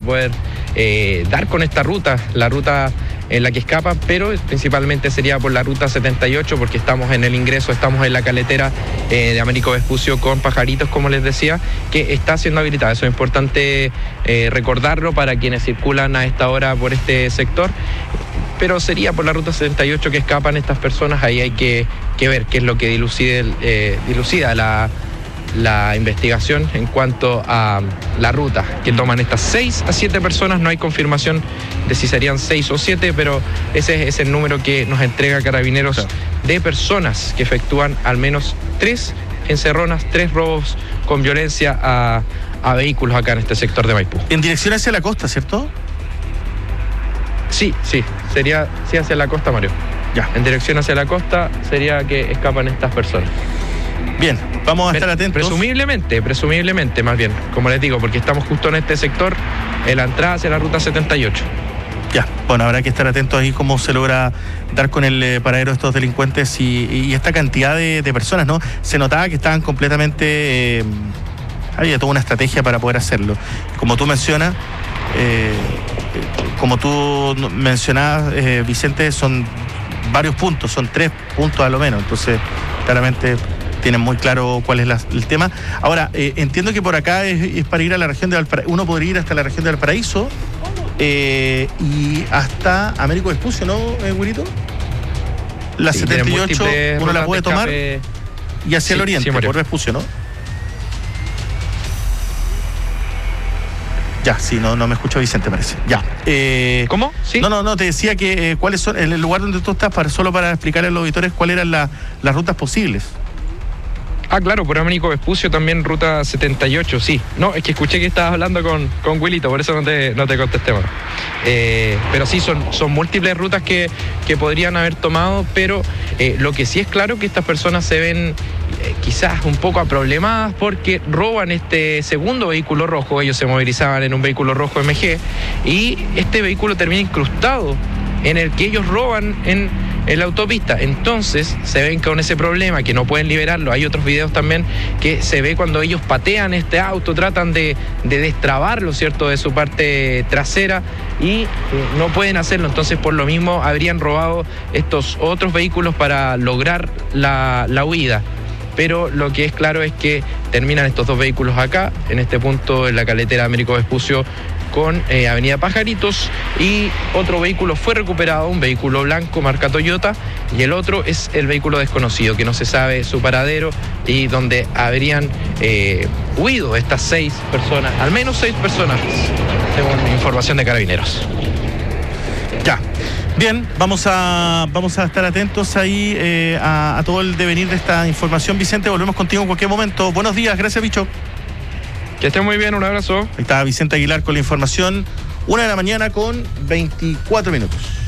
poder dar con esta ruta, la ruta en la que escapan, pero principalmente sería por la ruta 78, porque estamos en el ingreso, estamos en la caletera de Américo Vespucio con Pajaritos, como les decía, que está siendo habilitada. Eso es importante recordarlo para quienes circulan a esta hora por este sector, pero sería por la ruta 78 que escapan estas personas. Ahí hay que ver qué es lo que dilucida la investigación en cuanto a la ruta que toman estas 6 a 7 personas. No hay confirmación de si serían 6 o 7, pero ese es el número que nos entrega Carabineros de personas que efectúan al menos 3 encerronas, 3 robos con violencia a vehículos acá en este sector de Maipú. En dirección hacia la costa, ¿cierto? Sí, sería hacia la costa, Mario. Ya. En dirección hacia la costa sería que escapan estas personas. Bien, vamos a estar atentos. Presumiblemente, más bien, como les digo, porque estamos justo en este sector, en la entrada hacia la ruta 78. Ya, bueno, habrá que estar atentos ahí cómo se logra dar con el paradero de estos delincuentes y esta cantidad de personas, ¿no? Se notaba que estaban completamente... había toda una estrategia para poder hacerlo. Como tú mencionas, Vicente, son varios puntos, son 3 puntos a lo menos, entonces claramente tienen muy claro cuál es el tema. Ahora, entiendo que por acá es para ir a la región de Valparaíso. Uno podría ir hasta la región de Valparaíso y hasta Américo Vespucio, ¿no, Güirito? La sí, 78 uno la puede tomar y hacia el oriente, por Vespucio, ¿no? Ya, sí, no me escucha Vicente, parece. Ya. ¿Cómo? ¿Sí? No, te decía que cuáles son, en el lugar donde tú estás, solo para explicarle a los auditores cuáles eran las rutas posibles. Ah, claro, por Américo Vespucio también ruta 78, sí. No, es que escuché que estabas hablando con Wilito, por eso no te contesté más. Pero sí, son múltiples rutas que podrían haber tomado, pero lo que sí es claro que estas personas se ven quizás un poco aproblemadas porque roban este segundo vehículo rojo. Ellos se movilizaban en un vehículo rojo MG y este vehículo termina incrustado en el que ellos roban en la autopista. Entonces se ven con ese problema que no pueden liberarlo. Hay otros videos también que se ve cuando ellos patean este auto, tratan de destrabarlo, ¿cierto?, de su parte trasera y no pueden hacerlo. Entonces por lo mismo habrían robado estos otros vehículos para lograr la huida. Pero lo que es claro es que terminan estos 2 vehículos acá, en este punto en la caletera Américo Vespucio con Avenida Pajaritos, y otro vehículo fue recuperado, un vehículo blanco marca Toyota, y el otro es el vehículo desconocido, que no se sabe su paradero y donde habrían huido estas 6 personas, al menos 6 personas, según información de Carabineros. Ya. Bien, vamos a estar atentos ahí a todo el devenir de esta información. Vicente, volvemos contigo en cualquier momento. Buenos días, gracias, bicho. Que estén muy bien, un abrazo. Ahí está Vicente Aguilar con la información. 1:24 a.m.